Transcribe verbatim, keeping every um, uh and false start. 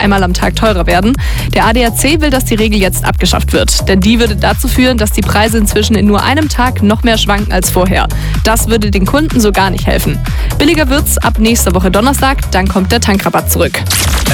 einmal am Tag teurer werden. Der A D A C will, dass die Regel jetzt abgeschafft wird. Denn die würde dazu führen, dass die Preise inzwischen in nur einem Tag noch mehr schwanken als vorher. Das würde den Kunden so gar nicht helfen. Billiger wird's ab nächster Woche Donnerstag, dann kommt der Tankrabatt zurück.